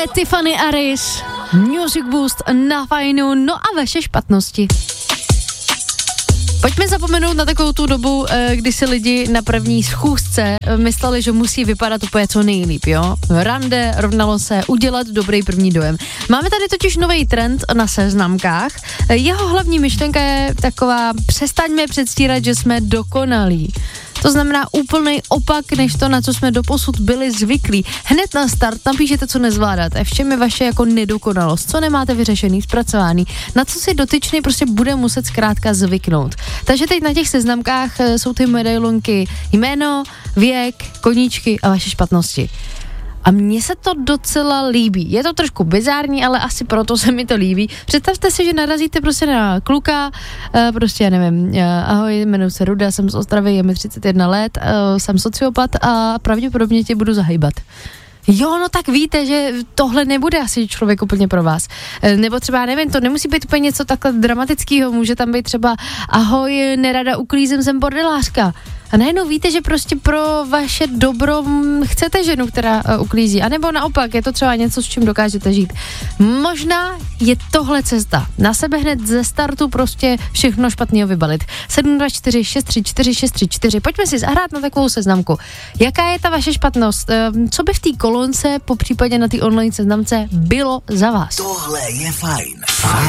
Tiffany Aris, Music Boost na Fajnu, no a vaše špatnosti. Pojďme zapomenout na takovou tu dobu, kdy si lidi na první schůzce mysleli, že musí vypadat úplně co nejlíp, jo? Rande, rovnalo se udělat dobrý první dojem. Máme tady totiž nový trend na seznamkách. Jeho hlavní myšlenka je taková: přestaňme předstírat, že jsme dokonalí. To znamená úplný opak, než to, na co jsme doposud byli zvyklí. Hned na start napíšete, co nezvládáte, v čem je vaše jako nedokonalost, co nemáte vyřešený, zpracovaný, na co si dotyčný prostě bude muset zkrátka zvyknout. Takže teď na těch seznamkách jsou ty medailonky jméno, věk, koníčky a vaše špatnosti. A mně se to docela líbí. Je to trošku bizární, ale asi proto se mi to líbí. Představte si, že narazíte prostě na kluka, prostě já nevím, ahoj, jmenuji se Ruda, jsem z Ostravy, je mi 31 let, jsem sociopat a pravděpodobně tě budu zahýbat. Jo, no tak víte, že tohle nebude asi člověk úplně pro vás. Nebo třeba, nevím, to nemusí být úplně něco takhle dramatického, může tam být třeba ahoj, nerada uklízím, jsem bordelářka. A najednou víte, že prostě pro vaše dobro chcete ženu, která uklízí. A nebo naopak, je to třeba něco, s čím dokážete žít. Možná je tohle cesta. Na sebe hned ze startu prostě všechno špatného vybalit. 724 634 634. Pojďme si zahrát na takovou seznamku. Jaká je ta vaše špatnost? Co by v té kolonce, po případě na té online seznamce bylo za vás? Tohle je fajn.